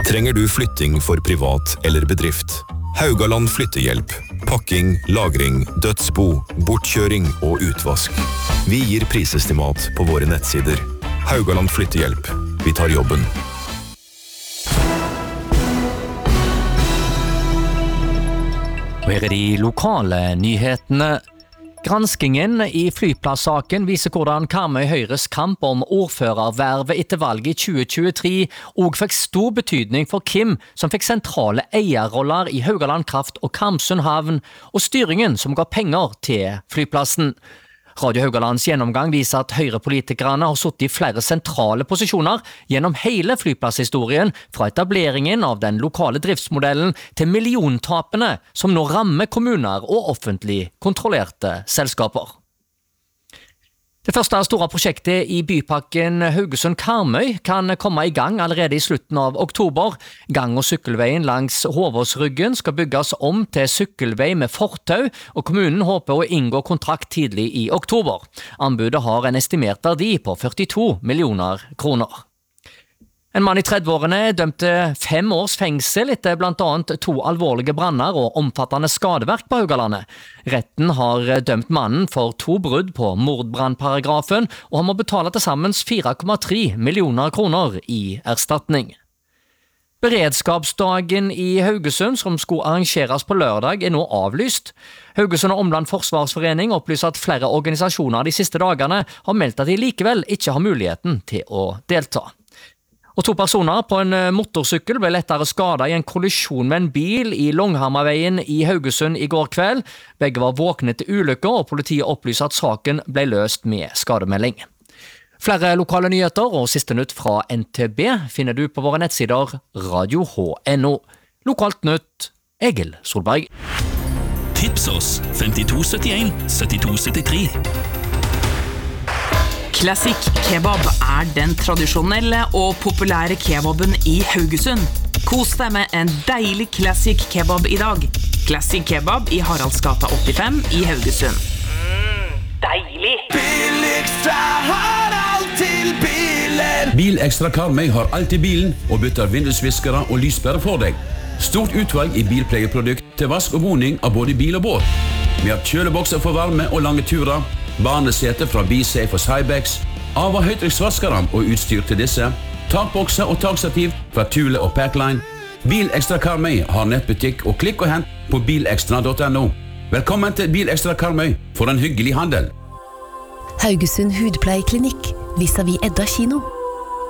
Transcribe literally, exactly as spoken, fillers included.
Trenger du flytting for privat eller bedrift? Haugaland Flyttehjelp. Pakking, lagring, dødsbo, bortkjøring og utvask. Vi gir prisestimat på våre nettsider. Haugaland Flyttehjelp. Vi tar jobben. Og her er de lokale nyhetene. Granskingen i flyplasssaken viser hvordan Karmøy Høyres kamp om ordførervervet etter valget i tjue tjuetre og fikk stor betydning for Kim, som fikk sentrale eierroller i Haugaland Kraft og Karmsund Havn, og styringen som ga penger til flyplassen. Radio Haugalands gjennomgang viser at Høyre-politikerne har suttet i flere sentrale posisjoner gjennom hele flyplasshistorien, fra etableringen av den lokale driftsmodellen til milliontapene som nå rammer kommuner og offentlig kontrollerte selskaper. Det første store prosjektet i bypakken Haugesund-Karmøy kan komme i gang allerede i slutten av oktober. Gang- og sykkelveien langs Hovåsryggen skal bygges om til sykkelvei med fortau, og kommunen håper å inngå kontrakt tidlig i oktober. Anbudet har en estimert verdi på førtito millioner kroner. En mann i trettiårene er dømt til fem års fengsel etter blant annet to alvorlige branner og omfattende skadeverk på Haugalandet. Retten har dømt mannen for to brudd på mordbrannparagrafen, og han må betale til sammen fire komma tre millioner kroner i erstatning. Beredskapsdagen i Haugesund, som skulle arrangeres på lørdag, er nå avlyst. Haugesund og Omland Forsvarsforening opplyser at flere organisasjoner de siste dagene har meldt at de likevel ikke har muligheten til å delta. Og to personer på en motorsykkel ble lettere skadet i en kollisjon med en bil i Longhammerveien i Haugesund i går kveld. Begge var våkne til ulykker, og politiet opplyser at saken ble løst med skademelding. Flere lokale nyheter og siste nytt fra N T B finner du på våre nettsider radio h punktum no. Lokalt nytt, Egil Solberg. Tips oss femtito syttien syttito syttitre. Classic Kebab er den tradisjonelle og populære kebaben i Haugesund. Kos deg med en deilig Classic Kebab i dag. Classic Kebab i Haraldsgata åttifem i Haugesund. Mm, deilig! Bilekstra har alltid bilen. Bilekstra Karmøy har alltid bilen og bytter vindusviskere og lyspærer for deg. Stort utvalg i bilpleieprodukt til vask og boning av både bil og båt. Vi har kjølebokser for varme og lange turer, barnesete fra BeSafe og Cybex, av- og høytrykksvaskere og utstyr til disse, takbokser og takstativ fra Thule og Packline. Bilekstra Karmøy har nettbutikk, og klikk og hent på bilekstra punktum no. Velkommen til Bilekstra Karmøy for en hyggelig handel. Haugesund Hudpleieklinikk, vis-à-vis Edda kino.